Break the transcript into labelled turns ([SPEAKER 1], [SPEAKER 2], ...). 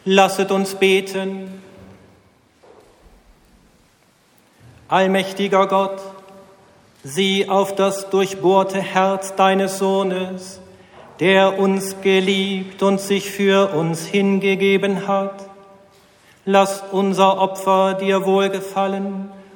[SPEAKER 1] Lasset uns beten. Allmächtiger Gott, sieh auf das durchbohrte Herz deines Sohnes, der uns geliebt und sich für uns hingegeben hat. Lass unser Opfer dir wohlgefallen